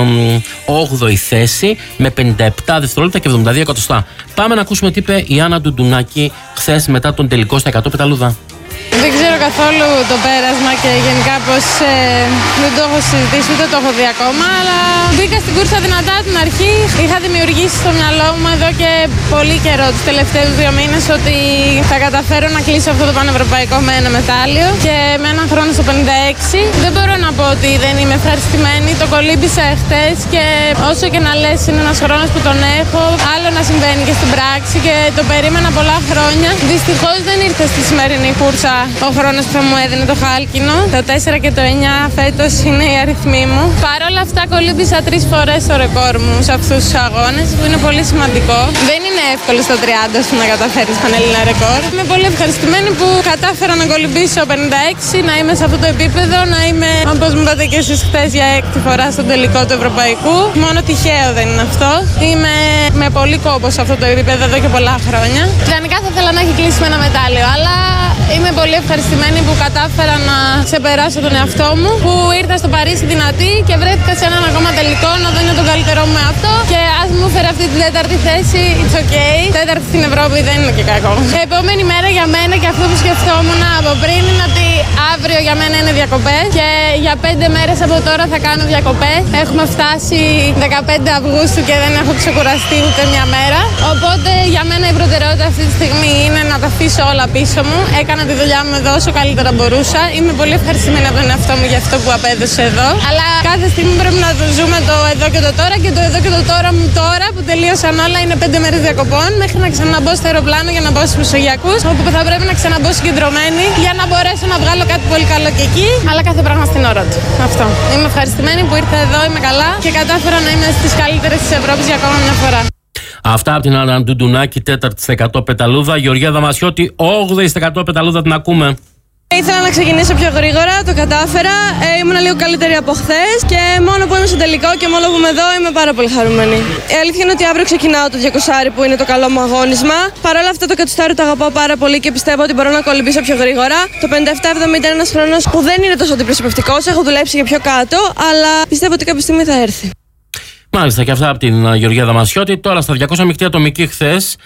8η θέση με 57 δευτερόλεπτα και 72 εκατοστά. Πάμε να ακούσουμε τι είπε η Άννα Ντουντουνάκη χθες μετά τον τελικό στα 100 πεταλούδα. Δεν ξέρω καθόλου το πέρασμα και γενικά πως δεν το έχω συζητήσει, ούτε το έχω δει ακόμα, αλλά μπήκα στην κούρσα δυνατά από την αρχή. Είχα δημιουργήσει στο μυαλό μου εδώ και πολύ καιρό, τους τελευταίους 2 μήνες, ότι θα καταφέρω να κλείσω αυτό το πανευρωπαϊκό με ένα μετάλλιο και με έναν χρόνο στο 56. Δεν μπορώ να πω ότι δεν είμαι ευχαριστημένη, το κολύμπησα εχθές και όσο και να λες είναι ένας χρόνος που τον έχω, άλλο να συμβαίνει και στην πράξη και το περίμενα πολλά χρόνια. Δυστυχώς δεν ήρθε στη σημερινή κούρσα ο χρόνος που θα μου έδινε το χάλκινο. Το 4 και το 9 φέτος είναι οι αριθμοί μου. Παρ' όλα αυτά κολύμπησα 3 φορές το ρεκόρ μου σε αυτούς τους αγώνες, που είναι πολύ σημαντικό. Δεν είναι εύκολο στο 30 σου να καταφέρεις πανελληνία ρεκόρ. Είμαι πολύ ευχαριστημένη που κατάφερα να κολυμπήσω 56, να είμαι σε αυτό το επίπεδο, να είμαι, όπως μου είπατε και εσείς χθες, για 6η φορά στον τελικό του Ευρωπαϊκού. Μόνο τυχαίο δεν είναι αυτό. Είμαι με πολύ κόπο σε αυτό το επίπεδο εδώ και πολλά χρόνια. Ιδανικά θα ήθελα να έχει κλείσει με ένα μετάλλιο, αλλά είμαι πολύ ευχαριστημένη που κατάφερα να ξεπεράσω τον εαυτό μου, που ήρθα στο Παρίσι δυνατή και βρέθηκα σε έναν ακόμα τελικό να δω τον καλύτερό μου εαυτό. Και ας μου φέρει αυτή την 4η θέση, it's okay. 4η στην Ευρώπη δεν είναι και κακό. Επόμενη μέρα για μένα και αυτό που σκεφτόμουν από πριν είναι ότι αύριο για μένα είναι διακοπές και για 5 μέρες από τώρα θα κάνω διακοπές. Έχουμε φτάσει 15 Αυγούστου και δεν έχω ξεκουραστεί ούτε μια μέρα. Οπότε για μένα η προτεραιότητα αυτή τη στιγμή είναι να τα αφήσω όλα πίσω μου. Έκανα τη δουλειά μου εδώ όσο καλύτερα μπορούσα. Είμαι πολύ ευχαριστημένη από τον εαυτό μου για αυτό που απέδωσε εδώ. Αλλά κάθε στιγμή πρέπει να το ζούμε το εδώ και το τώρα. Και το εδώ και το τώρα μου τώρα που τελείωσαν όλα είναι 5 μέρες διακοπών. Μέχρι να ξαναμπω στο αεροπλάνο για να μπω στους Μεσογειακούς. Όπου θα πρέπει να ξαναμπω συγκεντρωμένη για να μπορέσω να βγάλω κάτι πολύ καλό και εκεί. Αλλά κάθε πράγμα στην ώρα του. Αυτό. Είμαι ευχαριστημένη που ήρθα εδώ, είμαι καλά και κατάφερα να είμαι στις καλύτερες της Ευρώπης για ακόμα μια φορά. Αυτά από την Άννα Ντουντουνάκη, 4η στα 100 πεταλούδα. Γεωργία Δαμασιώτη, 8η στα 100 πεταλούδα, την ακούμε. Ήθελα να ξεκινήσω πιο γρήγορα, το κατάφερα. Ήμουν λίγο καλύτερη από χθες και μόνο που είμαι στο τελικό και μόνο που είμαι εδώ είμαι πάρα πολύ χαρούμενη. Η αλήθεια είναι ότι αύριο ξεκινάω το 200 που είναι το καλό μου αγώνισμα. Παρ' όλα αυτά το 100 το αγαπάω πάρα πολύ και πιστεύω ότι μπορώ να κολυμπήσω πιο γρήγορα. Το 57-70 είναι ένας χρόνος που δεν είναι τόσο αντιπροσωπευτικός, έχω δουλέψει για πιο κάτω, αλλά πιστεύω ότι κάποια στιγμή θα έρθει. Μάλιστα, και αυτά από την Γεωργία Δαμασιώτη. Τώρα στα 200 μεικτή ατομική χθες,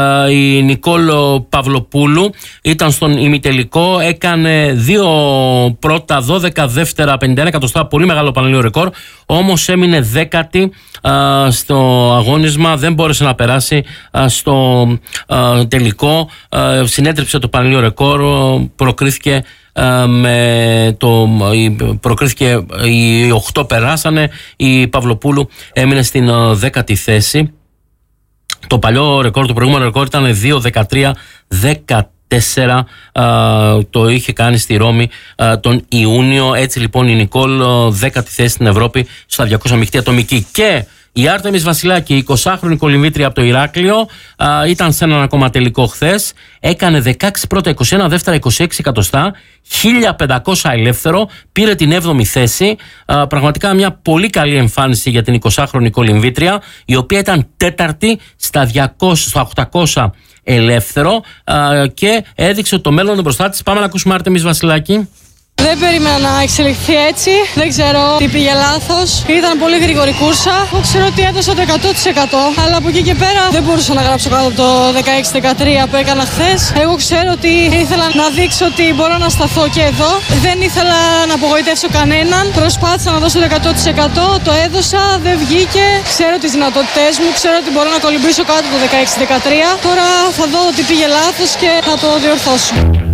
η Νικόλ Παυλοπούλου ήταν στον ημιτελικό, έκανε 2 πρώτα, 12 δεύτερα, 51 εκατοστά, πολύ μεγάλο πανελλήνιο ρεκόρ, όμως έμεινε 10η στο αγώνισμα, δεν μπόρεσε να περάσει στο τελικό, συνέτρεψε το πανελλήνιο ρεκόρ, προκρίθηκε προκρίθηκε, οι 8 περάσανε, η Παυλοπούλου έμεινε στην 10η θέση. Το παλιό ρεκόρ, το προηγούμενο ρεκόρ ήταν 2-13-14, το είχε κάνει στη Ρώμη τον Ιούνιο. Έτσι λοιπόν η Νικόλ 10η θέση στην Ευρώπη στα 200 μεικτή ατομική. Και η Άρτεμις Βασιλάκη, η 20χρονη κολυμβήτρια από το Ηράκλειο, ήταν σε έναν ακόμα τελικό χθες. Έκανε 16 πρώτα, 21 δεύτερα, 26 εκατοστά, 1500 ελεύθερο, πήρε την 7η θέση. Πραγματικά μια πολύ καλή εμφάνιση για την 20χρονη κολυμβήτρια, η οποία ήταν 4η στα 800 ελεύθερο και έδειξε το μέλλον μπροστά της. Πάμε να ακούσουμε Άρτεμις Βασιλάκη. Δεν περίμενα να εξελιχθεί έτσι. Δεν ξέρω τι πήγε λάθος. Ήταν πολύ γρήγορη κούρσα. Εγώ ξέρω ότι έδωσα το 100%. Αλλά από εκεί και πέρα δεν μπορούσα να γράψω κάτω από το 16-13 που έκανα χθες. Εγώ ξέρω ότι ήθελα να δείξω ότι μπορώ να σταθώ και εδώ. Δεν ήθελα να απογοητεύσω κανέναν. Προσπάθησα να δώσω το 100%. Το έδωσα, δεν βγήκε. Ξέρω τις δυνατότητές μου. Ξέρω ότι μπορώ να κολυμπήσω κάτω από το 16-13. Τώρα θα δω ότι πήγε λάθος και θα το διορθώσω.